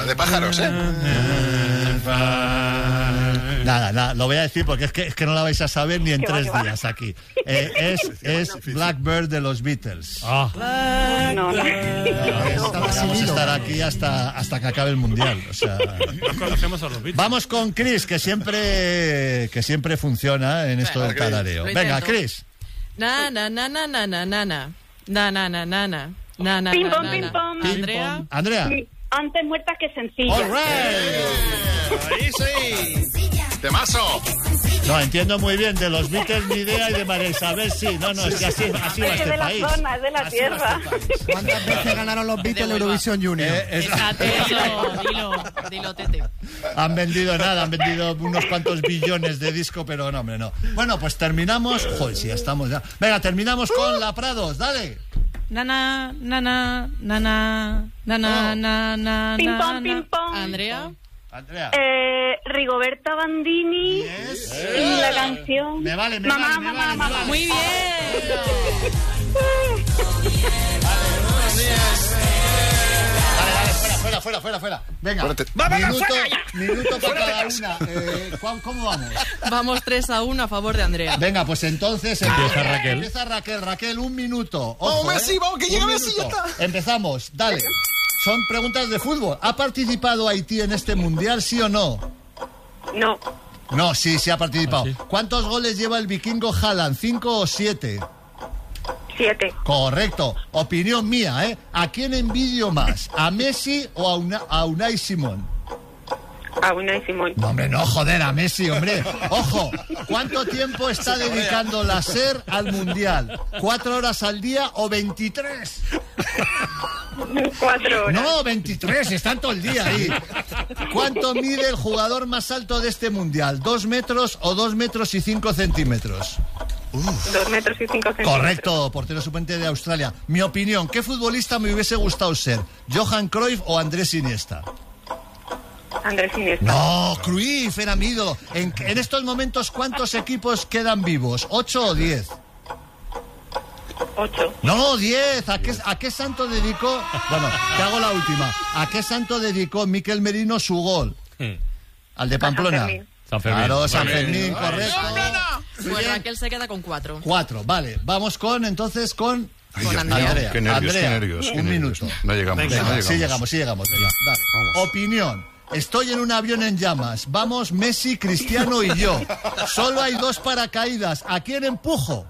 de pájaros, ¿eh? Nada, lo voy a decir porque es que no la vais a saber ni en 3 días aquí. Es Blackbird de los Beatles. No. Vamos a estar aquí hasta que acabe el Mundial. O sea, No conocemos a los Beatles. vamos con Chris, que siempre funciona en esto del tarareo. Lo Venga, intento. Chris. Na na na na na na na na na na na na na na na. Pim, pom, na, pim, na. pom. Andrea. Andrea. Sí, antes muerta que sencilla. All right. Ahí sí. ¡Temazo! No, entiendo muy bien, de los Beatles ni idea y de María Isabel sí. No, es que así va Es este de la país. zona, es de la Así tierra. va este país. ¿Cuántas veces ganaron los Beatles en Eurovisión Junior? Exacto, dilo, Tete. Han vendido nada, han vendido unos cuantos billones de disco, pero no, hombre, no. Bueno, pues terminamos. Joder, sí, ya estamos ya. Venga, terminamos con la Prados, dale. Nana, nana, nana, nana, nana, Pim, pom, nana. pim, pom. Andrea. Andrea. Rigoberta Bandini y la canción. Me vale, Mamá. Muy bien. Dale, fuera. Venga, ¡Vámonos, minuto para cada una. ¿Cómo vamos? Vamos 3-1 a favor de Andrea. Venga, pues entonces Empieza Raquel. Empieza Raquel, 1 minuto. Vamos, Messi, vamos, que llega Un Messi, ya minuto. está. Empezamos, dale. Son preguntas de fútbol. ¿Ha participado Haití en este mundial, sí o no? No, No, sí ha participado. ¿Ah, sí? ¿Cuántos goles lleva el vikingo Haaland? ¿5 o 7? 7. Correcto. Opinión mía, ¿eh? ¿A quién envidio más? ¿A Messi o a Unai Simón? A Unai Simón. No, hombre, no, joder, a Messi, hombre. Ojo, ¿cuánto tiempo está dedicando la SER al Mundial? ¿4 horas al día o 23? 4 horas. No, 23, están todo el día ahí. ¿Cuánto mide el jugador más alto de este Mundial? ¿2 metros o 2 metros y 5 centímetros? 2 metros y 5 centímetros. Correcto, portero suplente de Australia. Mi opinión, ¿qué futbolista me hubiese gustado ser? ¿Johan Cruyff o Andrés Iniesta? Andrés Iniesta. No, Cruyff era mi ídolo. En estos momentos, ¿cuántos equipos quedan vivos? ¿8 o 10? 8. No, 10. ¿A qué santo dedicó? Bueno, te hago la última. ¿A qué santo dedicó Miquel Merino su gol? ¿Al de Pamplona? San Fermín. Claro, San Fermín, correcto. Pues Raquel se queda con 4. 4, vale. Vamos entonces con Con Andrea. Qué nervios, Andrea, qué nervios. un minuto. No llegamos, Venga, no llegamos. sí llegamos. Venga, dale. Vamos. Opinión. Estoy en un avión en llamas. Vamos Messi, Cristiano y yo. Solo hay 2 paracaídas. ¿A quién empujo?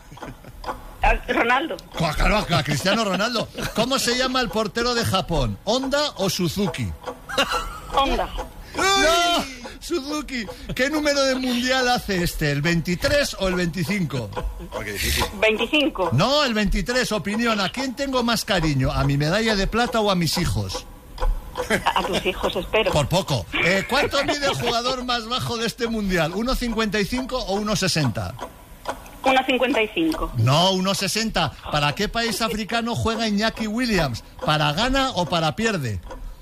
Ronaldo. Claro, a Cristiano Ronaldo. ¿Cómo se llama el portero de Japón? ¿Honda o Suzuki? Honda. ¡No! Suzuki. ¿Qué número de mundial hace este? ¿El 23 o el 25? Qué difícil. 25. No, el 23. Opinión. ¿A quién tengo más cariño? ¿A mi medalla de plata o a mis hijos? A tus hijos, espero. Por poco. ¿Cuánto mide el jugador más bajo de este mundial? ¿1,55 o 1,60? 1,55. No, 1,60. ¿Para qué país africano juega Iñaki Williams? ¿Para gana o para pierde?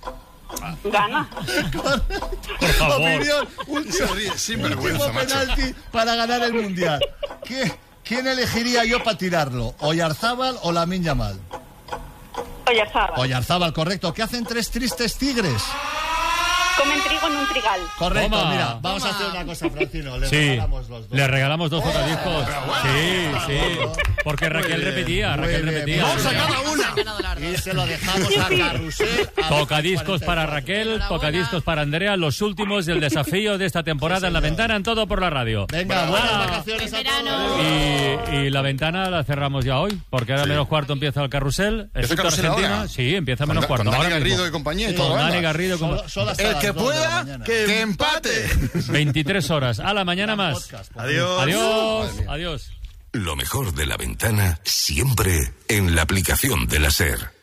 Gana. Por favor. Opinión. Se ríe, sin vergüenza, Último macho. penalti para ganar el mundial. ¿Quién elegiría yo para tirarlo? ¿Oyarzábal o Lamine Yamal? Oyarzábal. Oyarzábal, correcto. ¿Qué hacen 3 tristes tigres? Comen trigo en un trigal. Correcto, Toma. mira, vamos a hacer una cosa, Francino. Le Sí, regalamos los 2. le regalamos 2 tocadiscos. Sí. Porque Raquel repetía, Vamos a cada una. Ganado la Y se lo dejamos a Carrusel. Tocadiscos para Raquel, Enhorabuena. tocadiscos para Andrea, los últimos del desafío de esta temporada en La Ventana, en Todo por la Radio. Venga, buenas vacaciones a todos. Y la ventana la cerramos ya hoy, porque ahora menos cuarto empieza el carrusel. ¿Empieza Éxito carrusel Argentina, ahora? sí, empieza menos cuarto. Con Dani ahora mismo. Garrido y compañía y todo. Con Dani anda. Garrido. Solo hasta El las que 2 de la pueda, mañana. que empate. 23 horas. A la mañana más. Podcast, Adiós. Adiós. Madre mía. Adiós. Lo mejor de La Ventana siempre en la aplicación de la SER.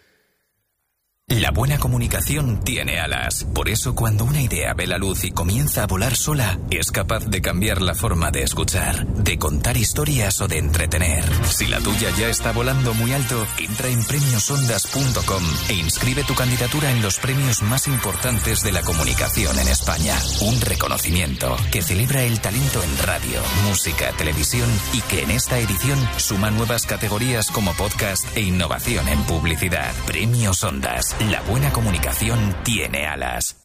La buena comunicación tiene alas. Por eso, cuando una idea ve la luz y comienza a volar sola, es capaz de cambiar la forma de escuchar, de contar historias o de entretener. Si la tuya ya está volando muy alto, entra en premiosondas.com e inscribe tu candidatura en los premios más importantes de la comunicación en España. Un reconocimiento que celebra el talento en radio, música, televisión y que en esta edición suma nuevas categorías como podcast e innovación en publicidad. Premios Ondas. La buena comunicación tiene alas.